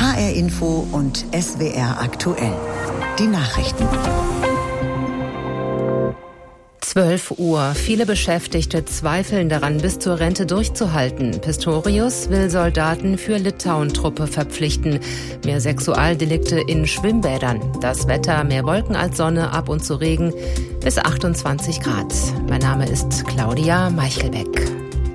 HR Info und SWR aktuell. Die Nachrichten. 12 Uhr. Viele Beschäftigte zweifeln daran, bis zur Rente durchzuhalten. Pistorius will Soldaten für Litauen-Truppe verpflichten. Mehr Sexualdelikte in Schwimmbädern. Das Wetter, mehr Wolken als Sonne, ab und zu Regen, bis 28 Grad. Mein Name ist Claudia Meichelbeck.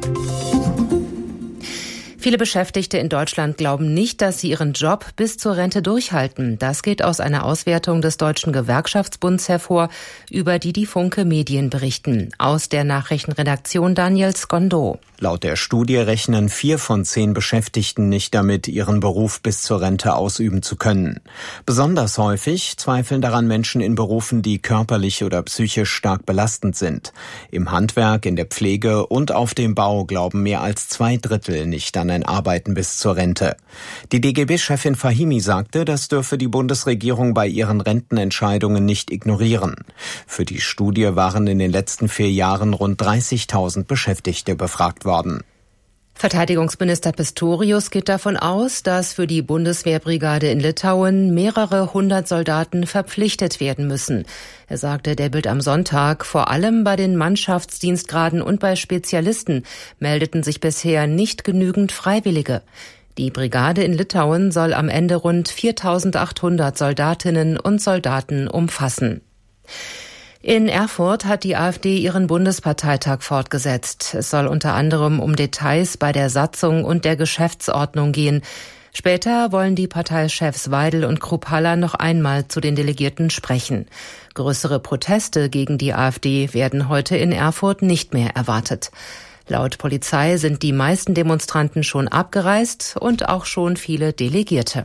Viele Beschäftigte in Deutschland glauben nicht, dass sie ihren Job bis zur Rente durchhalten. Das geht aus einer Auswertung des Deutschen Gewerkschaftsbunds hervor, über die Funke Medien berichten. Aus der Nachrichtenredaktion Daniel Skondo. Laut der Studie rechnen 4 von 10 Beschäftigten nicht damit, ihren Beruf bis zur Rente ausüben zu können. Besonders häufig zweifeln daran Menschen in Berufen, die körperlich oder psychisch stark belastend sind. Im Handwerk, in der Pflege und auf dem Bau glauben mehr als 2/3 nicht an ein Arbeiten bis zur Rente. Die DGB-Chefin Fahimi sagte, das dürfe die Bundesregierung bei ihren Rentenentscheidungen nicht ignorieren. Für die Studie waren in den letzten 4 Jahren rund 30.000 Beschäftigte befragt worden. Verteidigungsminister Pistorius geht davon aus, dass für die Bundeswehrbrigade in Litauen mehrere 100 Soldaten verpflichtet werden müssen. Er sagte der Bild am Sonntag, vor allem bei den Mannschaftsdienstgraden und bei Spezialisten meldeten sich bisher nicht genügend Freiwillige. Die Brigade in Litauen soll am Ende rund 4.800 Soldatinnen und Soldaten umfassen. In Erfurt hat die AfD ihren Bundesparteitag fortgesetzt. Es soll unter anderem um Details bei der Satzung und der Geschäftsordnung gehen. Später wollen die Parteichefs Weidel und Krupp-Haller noch einmal zu den Delegierten sprechen. Größere Proteste gegen die AfD werden heute in Erfurt nicht mehr erwartet. Laut Polizei sind die meisten Demonstranten schon abgereist und auch schon viele Delegierte.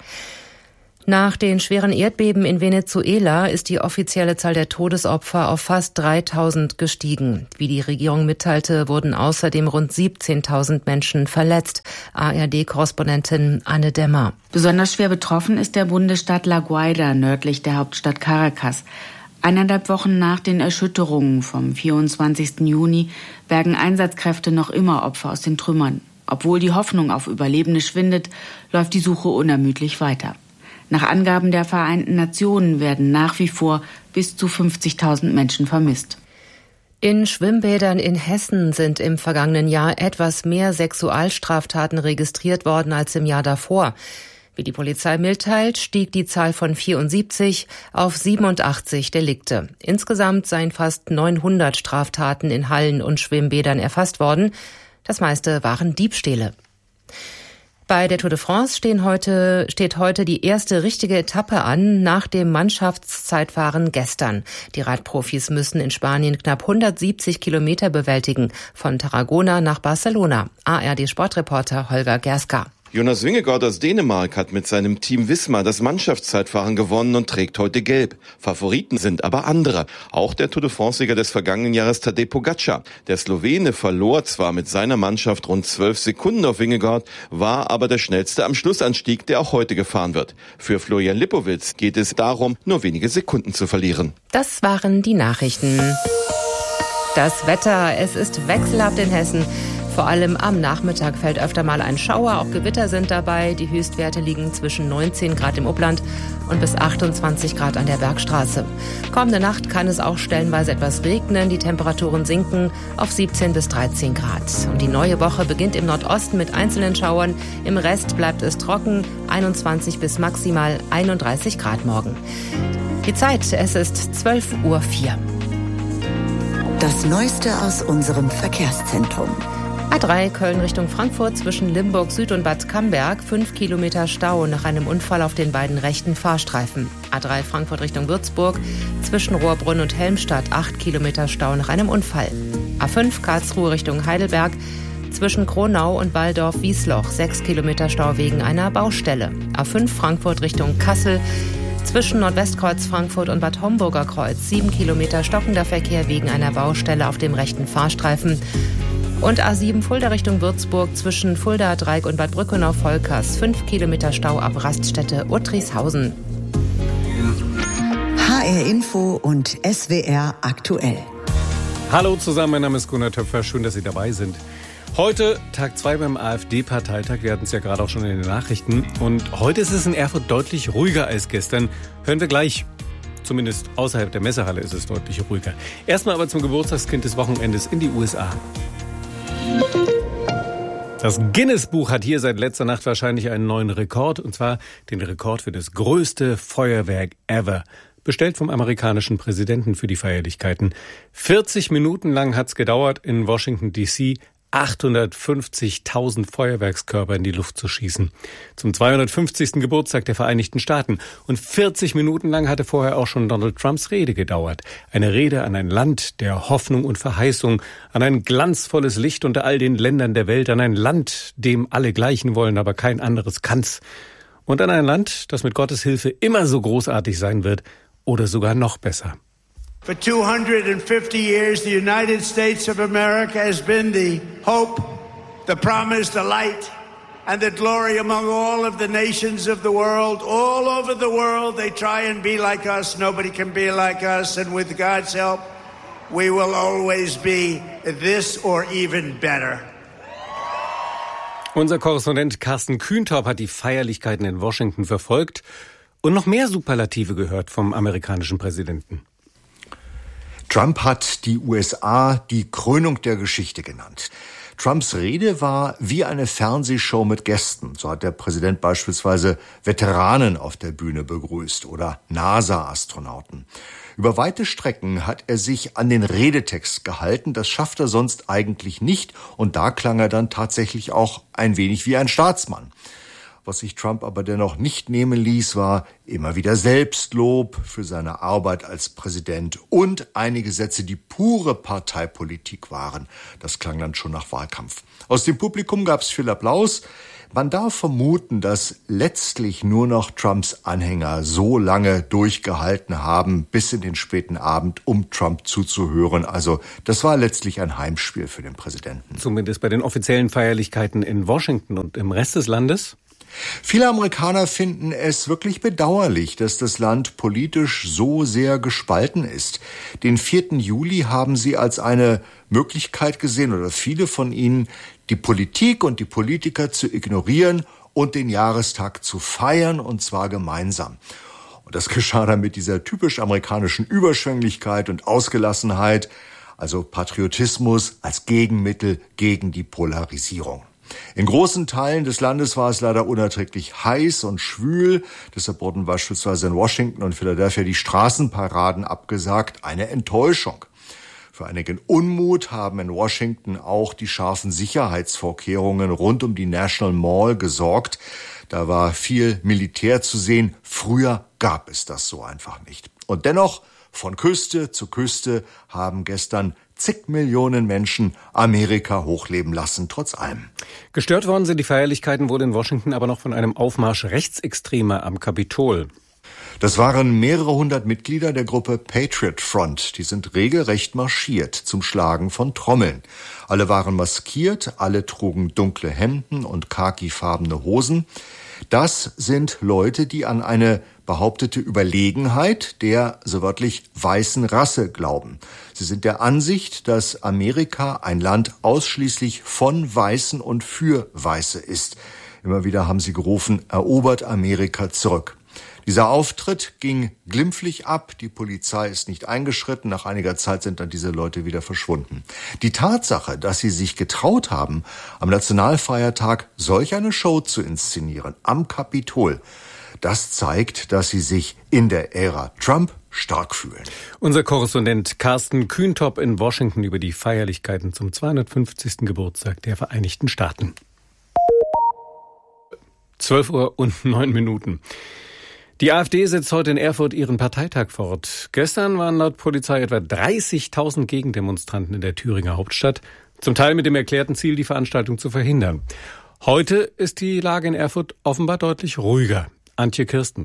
Nach den schweren Erdbeben in Venezuela ist die offizielle Zahl der Todesopfer auf fast 3.000 gestiegen. Wie die Regierung mitteilte, wurden außerdem rund 17.000 Menschen verletzt. ARD-Korrespondentin Anne Demmer. Besonders schwer betroffen ist der Bundesstaat La Guaira nördlich der Hauptstadt Caracas. 1,5 Wochen nach den Erschütterungen vom 24. Juni bergen Einsatzkräfte noch immer Opfer aus den Trümmern. Obwohl die Hoffnung auf Überlebende schwindet, läuft die Suche unermüdlich weiter. Nach Angaben der Vereinten Nationen werden nach wie vor bis zu 50.000 Menschen vermisst. In Schwimmbädern in Hessen sind im vergangenen Jahr etwas mehr Sexualstraftaten registriert worden als im Jahr davor. Wie die Polizei mitteilt, stieg die Zahl von 74 auf 87 Delikte. Insgesamt seien fast 900 Straftaten in Hallen und Schwimmbädern erfasst worden. Das meiste waren Diebstähle. Bei der Tour de France steht heute die erste richtige Etappe an, nach dem Mannschaftszeitfahren gestern. Die Radprofis müssen in Spanien knapp 170 Kilometer bewältigen, von Tarragona nach Barcelona. ARD-Sportreporter Holger Gerska. Jonas Vingegaard aus Dänemark hat mit seinem Team Visma das Mannschaftszeitfahren gewonnen und trägt heute gelb. Favoriten sind aber andere. Auch der Tour de France-Sieger des vergangenen Jahres Tadej Pogačar. Der Slowene verlor zwar mit seiner Mannschaft rund 12 Sekunden auf Vingegaard, war aber der schnellste am Schlussanstieg, der auch heute gefahren wird. Für Florian Lipowitz geht es darum, nur wenige Sekunden zu verlieren. Das waren die Nachrichten. Das Wetter, es ist wechselhaft in Hessen. Vor allem am Nachmittag fällt öfter mal ein Schauer, auch Gewitter sind dabei. Die Höchstwerte liegen zwischen 19 Grad im Upland und bis 28 Grad an der Bergstraße. Kommende Nacht kann es auch stellenweise etwas regnen. Die Temperaturen sinken auf 17 bis 13 Grad. Und die neue Woche beginnt im Nordosten mit einzelnen Schauern. Im Rest bleibt es trocken, 21 bis maximal 31 Grad morgen. Die Zeit, es ist 12:04 Uhr. Das Neueste aus unserem Verkehrszentrum. A3 Köln Richtung Frankfurt zwischen Limburg Süd und Bad Camberg, 5 Kilometer Stau nach einem Unfall auf den beiden rechten Fahrstreifen. A3 Frankfurt Richtung Würzburg zwischen Rohrbrunn und Helmstadt, 8 Kilometer Stau nach einem Unfall. A5 Karlsruhe Richtung Heidelberg zwischen Kronau und Walldorf-Wiesloch, 6 Kilometer Stau wegen einer Baustelle. A5 Frankfurt Richtung Kassel zwischen Nordwestkreuz Frankfurt und Bad Homburger Kreuz, 7 Kilometer stockender Verkehr wegen einer Baustelle auf dem rechten Fahrstreifen. Und A7 Fulda Richtung Würzburg zwischen Fulda, Dreieck und Bad Brückenau-Volkers. 5 Kilometer Stau ab Raststätte Uttrichshausen. HR Info und SWR aktuell. Hallo zusammen, mein Name ist Gunnar Töpfer. Schön, dass Sie dabei sind. Heute Tag 2 beim AfD-Parteitag. Wir hatten es ja gerade auch schon in den Nachrichten. Und heute ist es in Erfurt deutlich ruhiger als gestern. Hören wir gleich. Zumindest außerhalb der Messehalle ist es deutlich ruhiger. Erstmal aber zum Geburtstagskind des Wochenendes in die USA. Das Guinness-Buch hat hier seit letzter Nacht wahrscheinlich einen neuen Rekord. Und zwar den Rekord für das größte Feuerwerk ever. Bestellt vom amerikanischen Präsidenten für die Feierlichkeiten. 40 Minuten lang hat's gedauert, in Washington D.C. 850.000 Feuerwerkskörper in die Luft zu schießen. Zum 250. Geburtstag der Vereinigten Staaten. Und 40 Minuten lang hatte vorher auch schon Donald Trumps Rede gedauert. Eine Rede an ein Land der Hoffnung und Verheißung, an ein glanzvolles Licht unter all den Ländern der Welt, an ein Land, dem alle gleichen wollen, aber kein anderes kann's. Und an ein Land, das mit Gottes Hilfe immer so großartig sein wird oder sogar noch besser. For 250 years, the United States of America has been the hope, the promise, the light, and the glory among all of the nations of the world. All over the world, they try and be like us. Nobody can be like us. And with God's help, we will always be this or even better. Unser Korrespondent Carsten Kühntop hat die Feierlichkeiten in Washington verfolgt und noch mehr Superlative gehört vom amerikanischen Präsidenten. Trump hat die USA die Krönung der Geschichte genannt. Trumps Rede war wie eine Fernsehshow mit Gästen. So hat der Präsident beispielsweise Veteranen auf der Bühne begrüßt oder NASA-Astronauten. Über weite Strecken hat er sich an den Redetext gehalten. Das schafft er sonst eigentlich nicht. Und da klang er dann tatsächlich auch ein wenig wie ein Staatsmann. Was sich Trump aber dennoch nicht nehmen ließ, war immer wieder Selbstlob für seine Arbeit als Präsident und einige Sätze, die pure Parteipolitik waren. Das klang dann schon nach Wahlkampf. Aus dem Publikum gab es viel Applaus. Man darf vermuten, dass letztlich nur noch Trumps Anhänger so lange durchgehalten haben, bis in den späten Abend, um Trump zuzuhören. Also das war letztlich ein Heimspiel für den Präsidenten. Zumindest bei den offiziellen Feierlichkeiten in Washington und im Rest des Landes? Viele Amerikaner finden es wirklich bedauerlich, dass das Land politisch so sehr gespalten ist. Den 4. Juli haben sie als eine Möglichkeit gesehen, oder viele von ihnen, die Politik und die Politiker zu ignorieren und den Jahrestag zu feiern, und zwar gemeinsam. Und das geschah dann mit dieser typisch amerikanischen Überschwänglichkeit und Ausgelassenheit, also Patriotismus als Gegenmittel gegen die Polarisierung. In großen Teilen des Landes war es leider unerträglich heiß und schwül. Deshalb wurden beispielsweise in Washington und Philadelphia die Straßenparaden abgesagt. Eine Enttäuschung. Für einigen Unmut haben in Washington auch die scharfen Sicherheitsvorkehrungen rund um die National Mall gesorgt. Da war viel Militär zu sehen. Früher gab es das so einfach nicht. Und dennoch, von Küste zu Küste haben gestern zig Millionen Menschen Amerika hochleben lassen, trotz allem. Gestört worden sind die Feierlichkeiten wohl in Washington aber noch von einem Aufmarsch Rechtsextremer am Kapitol. Das waren mehrere hundert Mitglieder der Gruppe Patriot Front. Die sind regelrecht marschiert zum Schlagen von Trommeln. Alle waren maskiert, alle trugen dunkle Hemden und khakifarbene Hosen. Das sind Leute, die an eine behauptete Überlegenheit der, so wörtlich, weißen Rasse glauben. Sie sind der Ansicht, dass Amerika ein Land ausschließlich von Weißen und für Weiße ist. Immer wieder haben sie gerufen, erobert Amerika zurück. Dieser Auftritt ging glimpflich ab, die Polizei ist nicht eingeschritten, nach einiger Zeit sind dann diese Leute wieder verschwunden. Die Tatsache, dass sie sich getraut haben, am Nationalfeiertag solch eine Show zu inszenieren, am Kapitol, das zeigt, dass sie sich in der Ära Trump stark fühlen. Unser Korrespondent Carsten Kühntop in Washington über die Feierlichkeiten zum 250. Geburtstag der Vereinigten Staaten. 12:09 Uhr. Die AfD setzt heute in Erfurt ihren Parteitag fort. Gestern waren laut Polizei etwa 30.000 Gegendemonstranten in der Thüringer Hauptstadt, zum Teil mit dem erklärten Ziel, die Veranstaltung zu verhindern. Heute ist die Lage in Erfurt offenbar deutlich ruhiger. Antje Kirsten.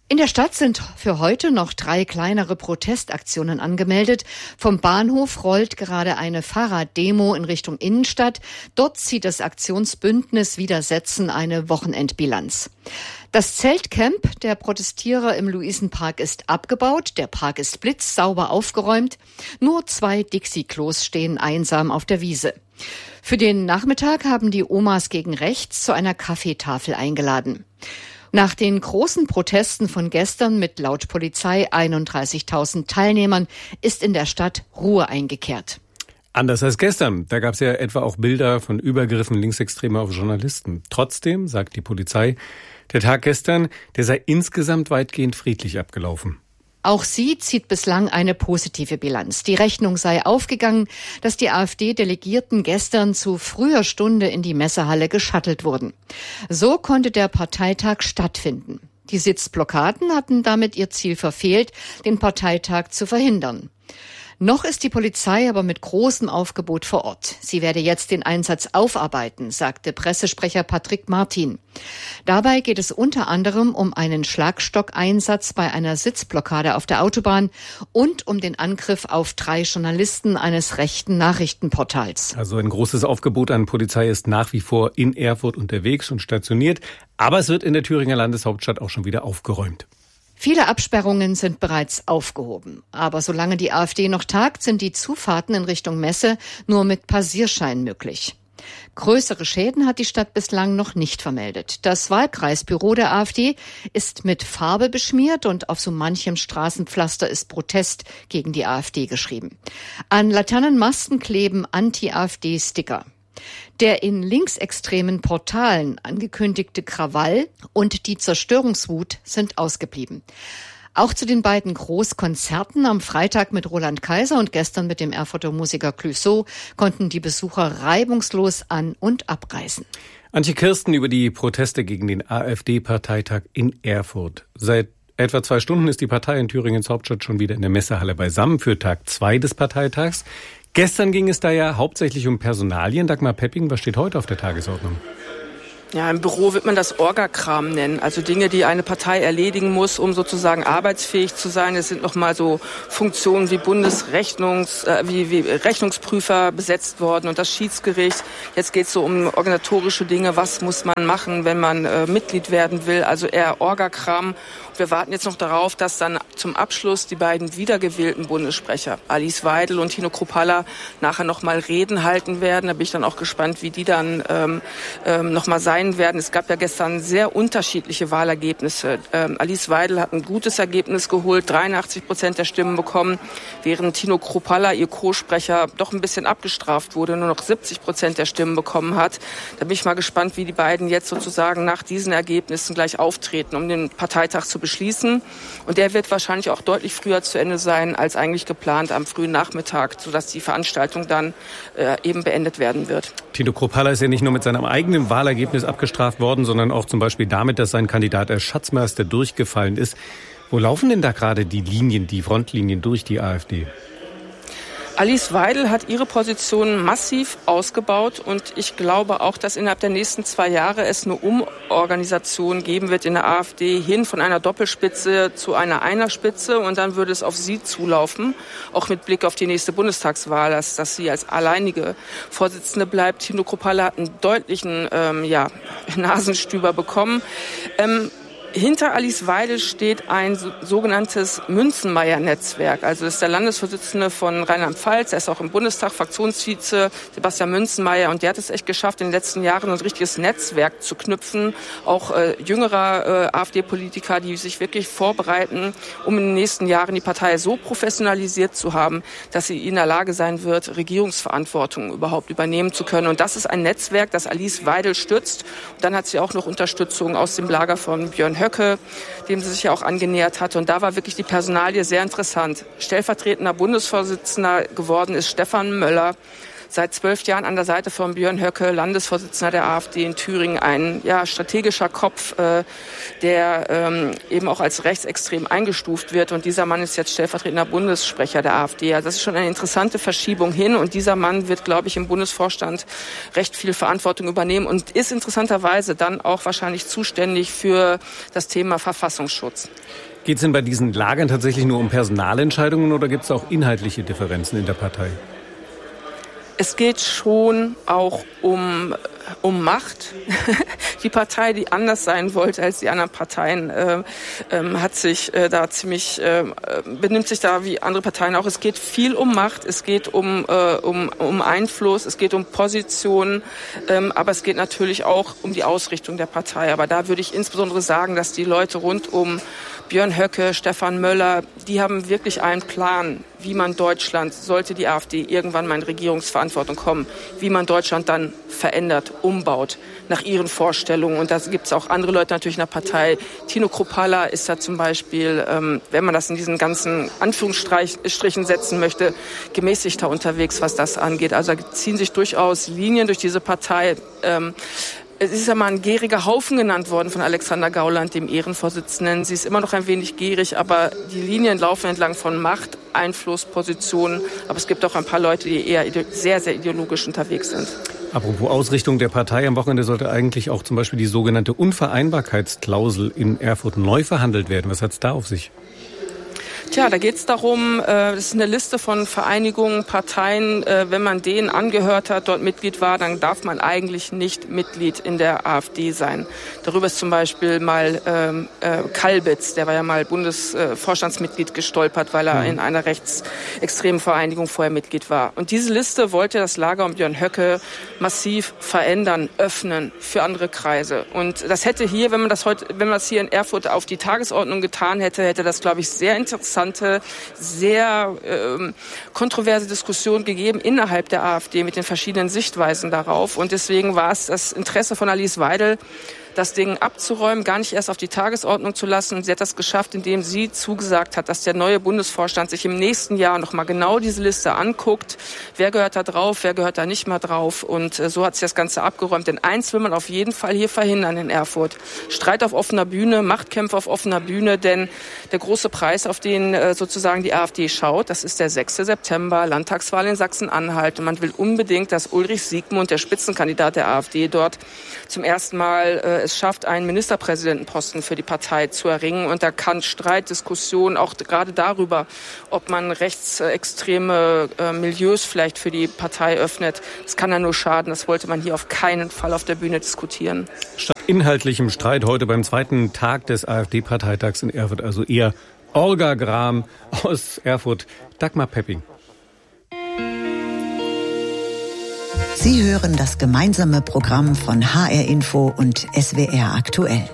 In der Stadt sind für heute noch 3 kleinere Protestaktionen angemeldet. Vom Bahnhof rollt gerade eine Fahrraddemo in Richtung Innenstadt. Dort zieht das Aktionsbündnis Widersetzen eine Wochenendbilanz. Das Zeltcamp der Protestierer im Luisenpark ist abgebaut. Der Park ist blitzsauber aufgeräumt. Nur 2 Dixie-Klos stehen einsam auf der Wiese. Für den Nachmittag haben die Omas gegen Rechts zu einer Kaffeetafel eingeladen. Nach den großen Protesten von gestern mit laut Polizei 31.000 Teilnehmern ist in der Stadt Ruhe eingekehrt. Anders als gestern. Da gab es ja etwa auch Bilder von Übergriffen Linksextremer auf Journalisten. Trotzdem, sagt die Polizei, der Tag gestern, der sei insgesamt weitgehend friedlich abgelaufen. Auch sie zieht bislang eine positive Bilanz. Die Rechnung sei aufgegangen, dass die AfD-Delegierten gestern zu früher Stunde in die Messehalle geschattelt wurden. So konnte der Parteitag stattfinden. Die Sitzblockaden hatten damit ihr Ziel verfehlt, den Parteitag zu verhindern. Noch ist die Polizei aber mit großem Aufgebot vor Ort. Sie werde jetzt den Einsatz aufarbeiten, sagte Pressesprecher Patrick Martin. Dabei geht es unter anderem um einen Schlagstockeinsatz bei einer Sitzblockade auf der Autobahn und um den Angriff auf 3 Journalisten eines rechten Nachrichtenportals. Also ein großes Aufgebot an Polizei ist nach wie vor in Erfurt unterwegs und stationiert. Aber es wird in der Thüringer Landeshauptstadt auch schon wieder aufgeräumt. Viele Absperrungen sind bereits aufgehoben. Aber solange die AfD noch tagt, sind die Zufahrten in Richtung Messe nur mit Passierschein möglich. Größere Schäden hat die Stadt bislang noch nicht vermeldet. Das Wahlkreisbüro der AfD ist mit Farbe beschmiert und auf so manchem Straßenpflaster ist Protest gegen die AfD geschrieben. An Laternenmasten kleben Anti-AfD-Sticker. Der in linksextremen Portalen angekündigte Krawall und die Zerstörungswut sind ausgeblieben. Auch zu den beiden Großkonzerten am Freitag mit Roland Kaiser und gestern mit dem Erfurter Musiker Clouseau konnten die Besucher reibungslos an- und abreisen. Antje Kirsten über die Proteste gegen den AfD-Parteitag in Erfurt. Seit etwa 2 Stunden ist die Partei in Thüringens Hauptstadt schon wieder in der Messehalle beisammen für Tag 2 des Parteitags. Gestern ging es da ja hauptsächlich um Personalien. Dagmar Pepping, was steht heute auf der Tagesordnung? Ja, im Büro wird man das Orgakram nennen, also Dinge, die eine Partei erledigen muss, um sozusagen arbeitsfähig zu sein. Es sind nochmal so Funktionen wie wie Rechnungsprüfer besetzt worden und das Schiedsgericht. Jetzt geht es so um organisatorische Dinge. Was muss man machen, wenn man Mitglied werden will? Also eher Orgakram. Wir warten jetzt noch darauf, dass dann zum Abschluss die beiden wiedergewählten Bundessprecher, Alice Weidel und Tino Kruppalla, nachher nochmal Reden halten werden. Da bin ich dann auch gespannt, wie die dann nochmal sein werden. Es gab ja gestern sehr unterschiedliche Wahlergebnisse. Alice Weidel hat ein gutes Ergebnis geholt, 83% der Stimmen bekommen, während Tino Kruppalla, ihr Co-Sprecher, doch ein bisschen abgestraft wurde, nur noch 70% der Stimmen bekommen hat. Da bin ich mal gespannt, wie die beiden jetzt sozusagen nach diesen Ergebnissen gleich auftreten, um den Parteitag zu beschließen. Und der wird wahrscheinlich auch deutlich früher zu Ende sein, als eigentlich geplant am frühen Nachmittag, sodass die Veranstaltung dann eben beendet werden wird. Tino Kruppalla ist ja nicht nur mit seinem eigenen Wahlergebnis abgestraft worden, sondern auch zum Beispiel damit, dass sein Kandidat als Schatzmeister durchgefallen ist. Wo laufen denn da gerade die Frontlinien durch die AfD? Alice Weidel hat ihre Position massiv ausgebaut und ich glaube auch, dass innerhalb der nächsten 2 Jahre es eine Umorganisation geben wird in der AfD hin von einer Doppelspitze zu einer Einerspitze und dann würde es auf sie zulaufen, auch mit Blick auf die nächste Bundestagswahl, dass sie als alleinige Vorsitzende bleibt. Tino Kruppalla hat einen deutlichen Nasenstüber bekommen. Hinter Alice Weidel steht ein sogenanntes Münzenmaier-Netzwerk. Also das ist der Landesvorsitzende von Rheinland-Pfalz, er ist auch im Bundestag Fraktionsvize, Sebastian Münzenmaier. Und der hat es echt geschafft, in den letzten Jahren ein richtiges Netzwerk zu knüpfen. Auch jüngerer AfD-Politiker, die sich wirklich vorbereiten, um in den nächsten Jahren die Partei so professionalisiert zu haben, dass sie in der Lage sein wird, Regierungsverantwortung überhaupt übernehmen zu können. Und das ist ein Netzwerk, das Alice Weidel stützt. Und dann hat sie auch noch Unterstützung aus dem Lager von Björn Höcke, dem sie sich ja auch angenähert hatte. Und da war wirklich die Personalie sehr interessant. Stellvertretender Bundesvorsitzender geworden ist Stefan Möller. seit 12 Jahren an der Seite von Björn Höcke, Landesvorsitzender der AfD in Thüringen, ein strategischer Kopf, der eben auch als rechtsextrem eingestuft wird. Und dieser Mann ist jetzt stellvertretender Bundessprecher der AfD. Also das ist schon eine interessante Verschiebung hin. Und dieser Mann wird, glaube ich, im Bundesvorstand recht viel Verantwortung übernehmen und ist interessanterweise dann auch wahrscheinlich zuständig für das Thema Verfassungsschutz. Geht es denn bei diesen Lagern tatsächlich nur um Personalentscheidungen oder gibt es auch inhaltliche Differenzen in der Partei? Es geht schon auch um Macht. Die Partei, die anders sein wollte als die anderen Parteien, hat sich da ziemlich, benimmt sich da wie andere Parteien auch. Es geht viel um Macht, es geht um Einfluss, es geht um Positionen, aber es geht natürlich auch um die Ausrichtung der Partei. Aber da würde ich insbesondere sagen, dass die Leute rund um Björn Höcke, Stefan Möller, die haben wirklich einen Plan, wie man Deutschland, sollte die AfD irgendwann mal in Regierungsverantwortung kommen, wie man Deutschland dann verändert, umbaut, nach ihren Vorstellungen. Und da gibt es auch andere Leute natürlich in der Partei. Tino Kruppalla ist da zum Beispiel, wenn man das in diesen ganzen Anführungsstrichen setzen möchte, gemäßigter unterwegs, was das angeht. Also da ziehen sich durchaus Linien durch diese Partei. Es ist ja mal ein gieriger Haufen genannt worden von Alexander Gauland, dem Ehrenvorsitzenden. Sie ist immer noch ein wenig gierig, aber die Linien laufen entlang von Macht, Einfluss, Positionen. Aber es gibt auch ein paar Leute, die eher sehr, sehr ideologisch unterwegs sind. Apropos Ausrichtung der Partei, am Wochenende sollte eigentlich auch zum Beispiel die sogenannte Unvereinbarkeitsklausel in Erfurt neu verhandelt werden. Was hat es da auf sich? Tja, da geht es darum, das ist eine Liste von Vereinigungen, Parteien. Wenn man denen angehört hat, dort Mitglied war, dann darf man eigentlich nicht Mitglied in der AfD sein. Darüber ist zum Beispiel mal Kalbitz, der war ja mal Bundesvorstandsmitglied, gestolpert, weil er in einer rechtsextremen Vereinigung vorher Mitglied war. Und diese Liste wollte das Lager um Björn Höcke massiv verändern, öffnen für andere Kreise. Und das hätte hier, wenn man das hier in Erfurt auf die Tagesordnung getan hätte, hätte das, glaube ich, sehr interessante, sehr kontroverse Diskussion gegeben innerhalb der AfD mit den verschiedenen Sichtweisen darauf. Und deswegen war es das Interesse von Alice Weidel, das Ding abzuräumen, gar nicht erst auf die Tagesordnung zu lassen. Und sie hat das geschafft, indem sie zugesagt hat, dass der neue Bundesvorstand sich im nächsten Jahr noch mal genau diese Liste anguckt. Wer gehört da drauf, wer gehört da nicht mehr drauf? Und so hat sich das Ganze abgeräumt. Denn eins will man auf jeden Fall hier verhindern in Erfurt. Streit auf offener Bühne, Machtkämpfe auf offener Bühne. Denn der große Preis, auf den sozusagen die AfD schaut, das ist der 6. September, Landtagswahl in Sachsen-Anhalt. Und man will unbedingt, dass Ulrich Siegmund, der Spitzenkandidat der AfD, dort zum ersten Mal es schafft, einen Ministerpräsidentenposten für die Partei zu erringen. Und da kann Streit, Diskussion auch gerade darüber, ob man rechtsextreme Milieus vielleicht für die Partei öffnet, das kann ja nur schaden. Das wollte man hier auf keinen Fall auf der Bühne diskutieren. Statt inhaltlichem Streit heute beim zweiten Tag des AfD-Parteitags in Erfurt, also eher Orga-Gram aus Erfurt. Dagmar Pepping. Sie hören das gemeinsame Programm von HR Info und SWR aktuell.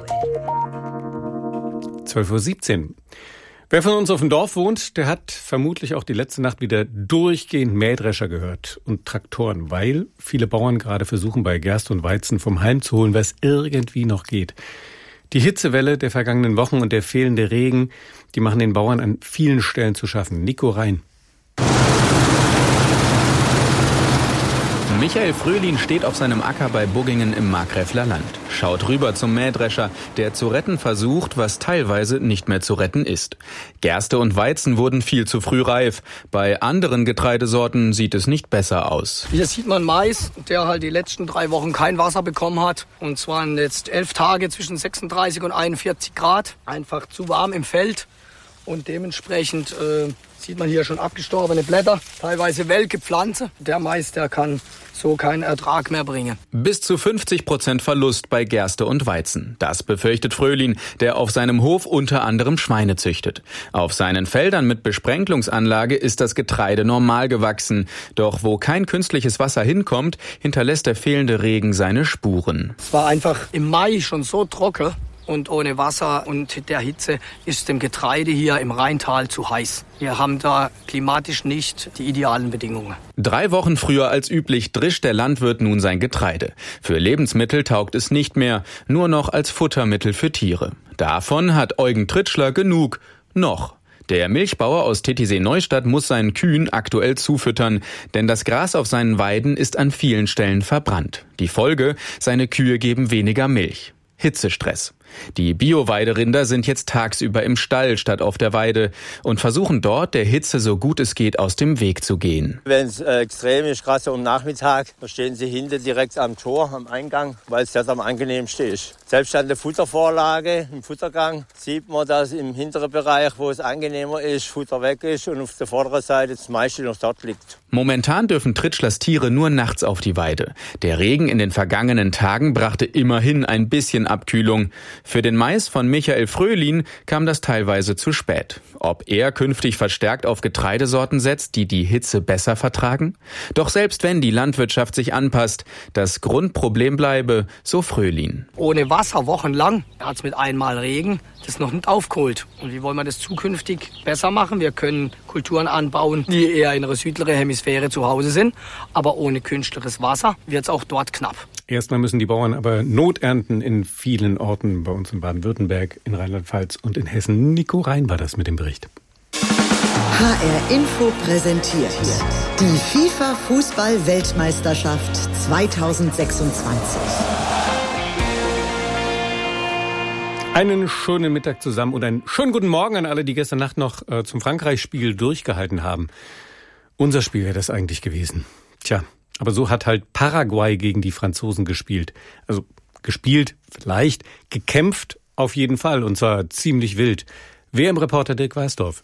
12:17 Uhr. Wer von uns auf dem Dorf wohnt, der hat vermutlich auch die letzte Nacht wieder durchgehend Mähdrescher gehört und Traktoren, weil viele Bauern gerade versuchen, bei Gerste und Weizen vom Halm zu holen, was irgendwie noch geht. Die Hitzewelle der vergangenen Wochen und der fehlende Regen, die machen den Bauern an vielen Stellen zu schaffen. Nico Rhein. Michael Fröhlin steht auf seinem Acker bei Buggingen im Markgräfler Land. Schaut rüber zum Mähdrescher, der zu retten versucht, was teilweise nicht mehr zu retten ist. Gerste und Weizen wurden viel zu früh reif. Bei anderen Getreidesorten sieht es nicht besser aus. Hier sieht man Mais, der halt die letzten 3 Wochen kein Wasser bekommen hat. Und zwar jetzt 11 Tage zwischen 36 und 41 Grad. Einfach zu warm im Feld. Und dementsprechend sieht man hier schon abgestorbene Blätter, teilweise welke Pflanze. Der Mais, der kann so keinen Ertrag mehr bringen. Bis zu 50% Verlust bei Gerste und Weizen. Das befürchtet Fröhlin, der auf seinem Hof unter anderem Schweine züchtet. Auf seinen Feldern mit Besprenkelungsanlage ist das Getreide normal gewachsen. Doch wo kein künstliches Wasser hinkommt, hinterlässt der fehlende Regen seine Spuren. Es war einfach im Mai schon so trocken. Und ohne Wasser und der Hitze ist dem Getreide hier im Rheintal zu heiß. Wir haben da klimatisch nicht die idealen Bedingungen. 3 Wochen früher als üblich drischt der Landwirt nun sein Getreide. Für Lebensmittel taugt es nicht mehr, nur noch als Futtermittel für Tiere. Davon hat Eugen Tritschler genug. Noch. Der Milchbauer aus Titisee-Neustadt muss seinen Kühen aktuell zufüttern, denn das Gras auf seinen Weiden ist an vielen Stellen verbrannt. Die Folge: seine Kühe geben weniger Milch. Hitzestress. Die Bio-Weiderinder sind jetzt tagsüber im Stall statt auf der Weide und versuchen dort, der Hitze so gut es geht aus dem Weg zu gehen. Wenn es extrem ist, gerade so am Nachmittag, da stehen sie hinten direkt am Tor, am Eingang, weil es das am angenehmsten ist. Selbst an der Futtervorlage, im Futtergang, sieht man, dass im hinteren Bereich, wo es angenehmer ist, Futter weg ist und auf der vorderen Seite das meiste noch dort liegt. Momentan dürfen Tritschlers Tiere nur nachts auf die Weide. Der Regen in den vergangenen Tagen brachte immerhin ein bisschen Abkühlung. Für den Mais von Michael Fröhlin kam das teilweise zu spät. Ob er künftig verstärkt auf Getreidesorten setzt, die die Hitze besser vertragen? Doch selbst wenn die Landwirtschaft sich anpasst, das Grundproblem bleibe, so Fröhlin. Ohne Wasser wochenlang hat es mit einmal Regen das noch nicht aufgeholt. Und wie wollen wir das zukünftig besser machen? Wir können Kulturen anbauen, die eher in einer südlichen Hemisphäre zu Hause sind. Aber ohne künstliches Wasser wird es auch dort knapp. Erstmal müssen die Bauern aber Not ernten in vielen Orten, bei uns in Baden-Württemberg, in Rheinland-Pfalz und in Hessen. Nico Rhein war das mit dem Bericht. HR Info präsentiert die FIFA-Fußball-Weltmeisterschaft 2026. Einen schönen Mittag zusammen und einen schönen guten Morgen an alle, die gestern Nacht noch zum Frankreich-Spiel durchgehalten haben. Unser Spiel wäre das eigentlich gewesen. Tja, aber so hat halt Paraguay gegen die Franzosen gespielt. Also gespielt vielleicht, gekämpft auf jeden Fall und zwar ziemlich wild. Wer im Reporter Dirk Weißdorf?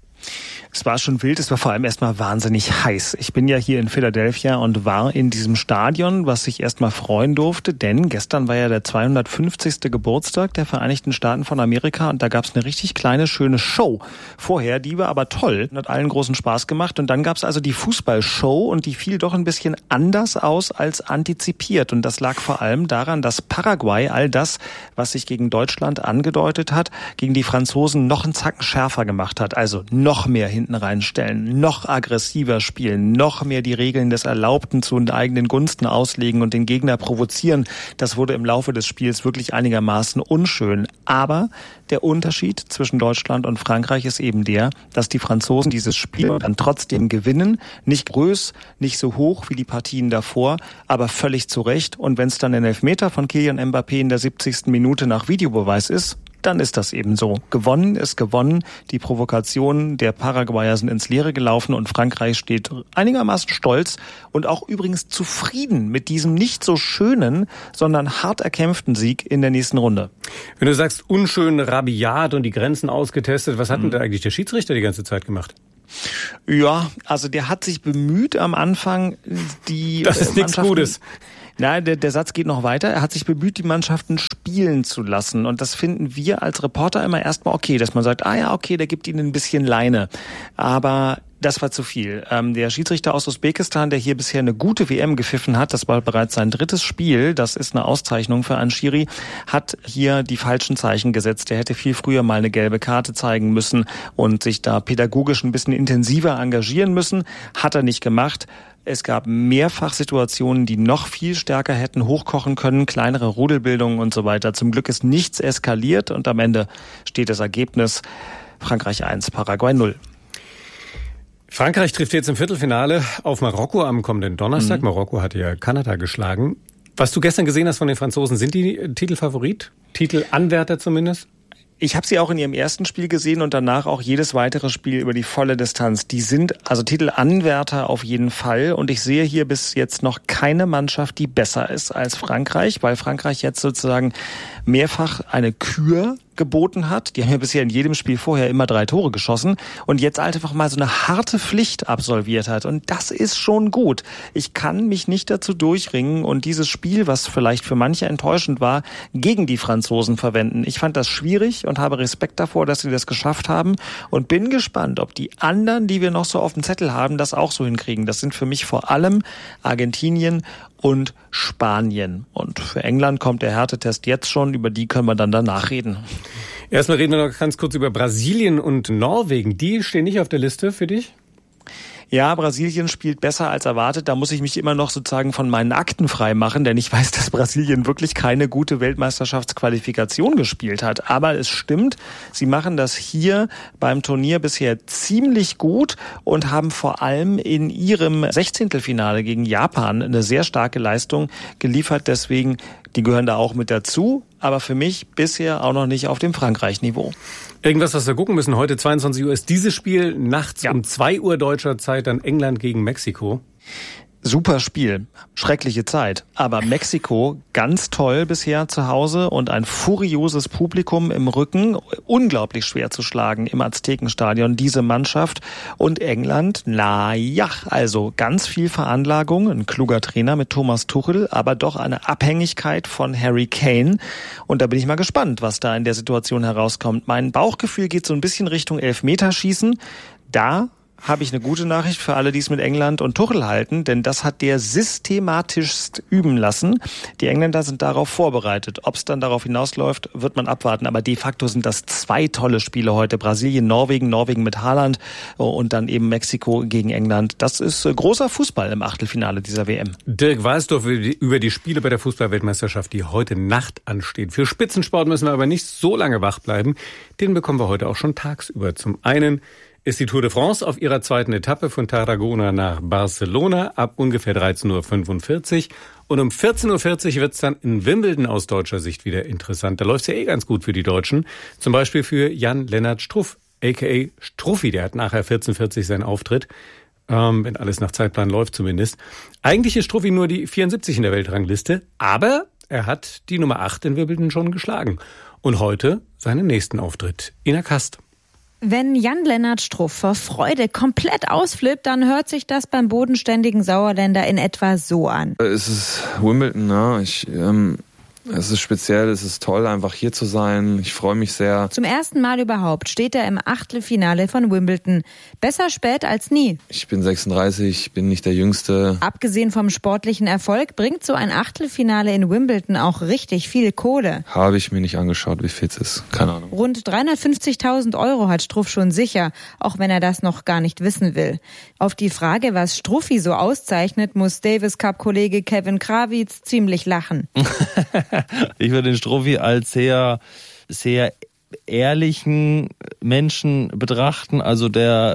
Es war schon wild, es war vor allem erstmal wahnsinnig heiß. Ich bin ja hier in Philadelphia und war in diesem Stadion, was ich erstmal freuen durfte, denn gestern war ja der 250. Geburtstag der Vereinigten Staaten von Amerika und da gab es eine richtig kleine, schöne Show. Vorher, die war aber toll, hat allen großen Spaß gemacht und dann gab es also die Fußballshow und die fiel doch ein bisschen anders aus als antizipiert und das lag vor allem daran, dass Paraguay all das, was sich gegen Deutschland angedeutet hat, gegen die Franzosen noch einen Zacken schärfer gemacht hat, also noch mehr hinten reinstellen, noch aggressiver spielen, noch mehr die Regeln des Erlaubten zu eigenen Gunsten auslegen und den Gegner provozieren. Das wurde im Laufe des Spiels wirklich einigermaßen unschön. Aber der Unterschied zwischen Deutschland und Frankreich ist eben der, dass die Franzosen dieses Spiel dann trotzdem gewinnen. Nicht groß, nicht so hoch wie die Partien davor, aber völlig zu Recht. Und wenn es dann ein Elfmeter von Kylian Mbappé in der 70. Minute nach Videobeweis ist, dann ist das eben so. Gewonnen ist gewonnen. Die Provokationen der Paraguayer sind ins Leere gelaufen und Frankreich steht einigermaßen stolz und auch übrigens zufrieden mit diesem nicht so schönen, sondern hart erkämpften Sieg in der nächsten Runde. Wenn du sagst, unschön, rabiat und die Grenzen ausgetestet, was hat denn da eigentlich der Schiedsrichter die ganze Zeit gemacht? Ja, also der hat sich bemüht am Anfang, die Das ist nichts Gutes. Nein, der Satz geht noch weiter. Er hat sich bemüht, die Mannschaften spielen zu lassen. Und das finden wir als Reporter immer erstmal okay, dass man sagt, okay, der gibt ihnen ein bisschen Leine. Aber das war zu viel. Der Schiedsrichter aus Usbekistan, der hier bisher eine gute WM gepfiffen hat, das war bereits sein 3. Spiel, das ist eine Auszeichnung für einen Schiri, hat hier die falschen Zeichen gesetzt. Der hätte viel früher mal eine gelbe Karte zeigen müssen und sich da pädagogisch ein bisschen intensiver engagieren müssen. Hat er nicht gemacht. Es gab mehrfach Situationen, die noch viel stärker hätten hochkochen können, kleinere Rudelbildungen und so weiter. Zum Glück ist nichts eskaliert und am Ende steht das Ergebnis Frankreich 1, Paraguay 0. Frankreich trifft jetzt im Viertelfinale auf Marokko am kommenden Donnerstag. Marokko hat ja Kanada geschlagen. Was du gestern gesehen hast von den Franzosen, sind die Titelfavorit? Titelanwärter zumindest? Ich habe sie auch in ihrem ersten Spiel gesehen und danach auch jedes weitere Spiel über die volle Distanz. Die sind also Titelanwärter auf jeden Fall und ich sehe hier bis jetzt noch keine Mannschaft, die besser ist als Frankreich, weil Frankreich jetzt sozusagen mehrfach eine Kür geboten hat. Die haben ja bisher in jedem Spiel vorher immer 3 Tore geschossen und jetzt einfach mal so eine harte Pflicht absolviert hat. Und das ist schon gut. Ich kann mich nicht dazu durchringen und dieses Spiel, was vielleicht für manche enttäuschend war, gegen die Franzosen verwenden. Ich fand das schwierig und habe Respekt davor, dass sie das geschafft haben und bin gespannt, ob die anderen, die wir noch so auf dem Zettel haben, das auch so hinkriegen. Das sind für mich vor allem Argentinien und Spanien. Und für England kommt der Härtetest jetzt schon, über die können wir dann danach reden. Erstmal reden wir noch ganz kurz über Brasilien und Norwegen. Die stehen nicht auf der Liste für dich? Ja, Brasilien spielt besser als erwartet. Da muss ich mich immer noch sozusagen von meinen Akten frei machen, denn ich weiß, dass Brasilien wirklich keine gute Weltmeisterschaftsqualifikation gespielt hat. Aber es stimmt, sie machen das hier beim Turnier bisher ziemlich gut und haben vor allem in ihrem 16. gegen Japan eine sehr starke Leistung geliefert. Deswegen, die gehören da auch mit dazu. Aber für mich bisher auch noch nicht auf dem Frankreich-Niveau. Irgendwas, was wir gucken müssen. Heute 22 Uhr ist dieses Spiel. Nachts um 2 Uhr deutscher Zeit dann England gegen Mexiko. Super Spiel, schreckliche Zeit. Aber Mexiko ganz toll bisher zu Hause und ein furioses Publikum im Rücken. Unglaublich schwer zu schlagen im Aztekenstadion, diese Mannschaft. Und England, also ganz viel Veranlagung, ein kluger Trainer mit Thomas Tuchel, aber doch eine Abhängigkeit von Harry Kane. Und da bin ich mal gespannt, was da in der Situation herauskommt. Mein Bauchgefühl geht so ein bisschen Richtung Elfmeterschießen. Da habe ich eine gute Nachricht für alle, die es mit England und Tuchel halten, denn das hat der systematischst üben lassen. Die Engländer sind darauf vorbereitet. Ob es dann darauf hinausläuft, wird man abwarten. Aber de facto sind das 2 tolle Spiele heute. Brasilien, Norwegen mit Haaland und dann eben Mexiko gegen England. Das ist großer Fußball im Achtelfinale dieser WM. Dirk weiß doch über die Spiele bei der Fußball-Weltmeisterschaft, die heute Nacht anstehen. Für Spitzensport müssen wir aber nicht so lange wach bleiben. Den bekommen wir heute auch schon tagsüber. Zum einen ist die Tour de France auf ihrer zweiten Etappe von Tarragona nach Barcelona ab ungefähr 13.45 Uhr. Und um 14.40 Uhr wird es dann in Wimbledon aus deutscher Sicht wieder interessant. Da läuft es ja ganz gut für die Deutschen. Zum Beispiel für Jan-Lennart Struff, a.k.a. Struffi. Der hat nachher 14.40 Uhr seinen Auftritt. Wenn alles nach Zeitplan läuft zumindest. Eigentlich ist Struffi nur die 74 in der Weltrangliste. Aber er hat die Nummer 8 in Wimbledon schon geschlagen. Und heute seinen nächsten Auftritt. Ina Kast. Wenn Jan-Lennart Struff vor Freude komplett ausflippt, dann hört sich das beim bodenständigen Sauerländer in etwa so an. Es ist Wimbledon, ne? Es ist speziell, es ist toll, einfach hier zu sein. Ich freue mich sehr. Zum ersten Mal überhaupt steht er im Achtelfinale von Wimbledon. Besser spät als nie. Ich bin 36, bin nicht der Jüngste. Abgesehen vom sportlichen Erfolg bringt so ein Achtelfinale in Wimbledon auch richtig viel Kohle. Habe ich mir nicht angeschaut, wie viel es ist. Keine Ahnung. Rund 350.000 € hat Struff schon sicher, auch wenn er das noch gar nicht wissen will. Auf die Frage, was Struffi so auszeichnet, muss Davis-Cup-Kollege Kevin Krawitz ziemlich lachen. Ich würde den Struffi als sehr, sehr ehrlichen Menschen betrachten. Also der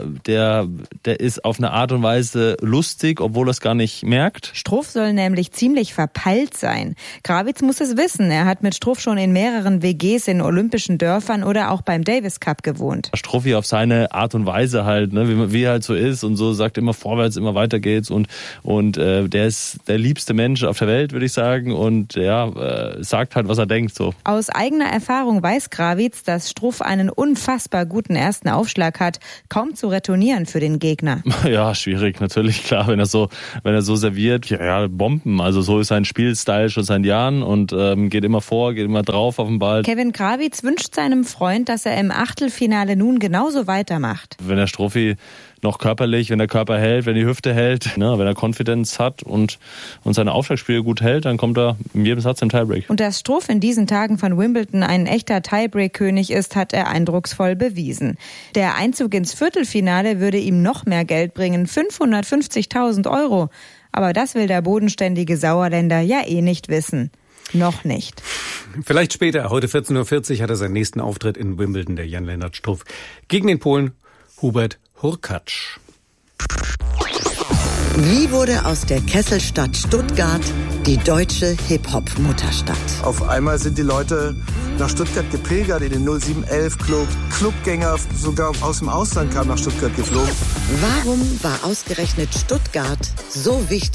ist auf eine Art und Weise lustig, obwohl er es gar nicht merkt. Struff soll nämlich ziemlich verpeilt sein. Krawitz muss es wissen. Er hat mit Struff schon in mehreren WGs in olympischen Dörfern oder auch beim Davis Cup gewohnt. Struffi auf seine Art und Weise halt, ne, wie er halt so ist und so sagt immer vorwärts, immer weiter geht's und der ist der liebste Mensch auf der Welt, würde ich sagen, und sagt halt, was er denkt so. Aus eigener Erfahrung weiß Krawitz, dass Struff einen unfassbar guten ersten Aufschlag hat, kaum zu retournieren für den Gegner. Ja, schwierig, natürlich, klar, wenn er so serviert, ja, Bomben, also so ist sein Spielstil schon seit Jahren und geht immer vor, geht immer drauf auf den Ball. Kevin Krawitz wünscht seinem Freund, dass er im Achtelfinale nun genauso weitermacht. Wenn der Struffi noch körperlich, wenn der Körper hält, wenn die Hüfte hält, ne, wenn er Confidence hat und seine Aufschlagspiele gut hält, dann kommt er in jedem Satz im Tiebreak. Und dass Struff in diesen Tagen von Wimbledon ein echter Tiebreak-König ist, hat er eindrucksvoll bewiesen. Der Einzug ins Viertelfinale würde ihm noch mehr Geld bringen, 550.000 €. Aber das will der bodenständige Sauerländer ja nicht wissen. Noch nicht. Vielleicht später. Heute 14.40 Uhr hat er seinen nächsten Auftritt in Wimbledon, der Jan-Lennart Struff, gegen den Polen Hubert Hurkacz. Wie wurde aus der Kesselstadt Stuttgart die deutsche Hip-Hop-Mutterstadt? Auf einmal sind die Leute nach Stuttgart gepilgert in den 0711-Club. Clubgänger sogar aus dem Ausland kamen nach Stuttgart geflogen. Warum war ausgerechnet Stuttgart so wichtig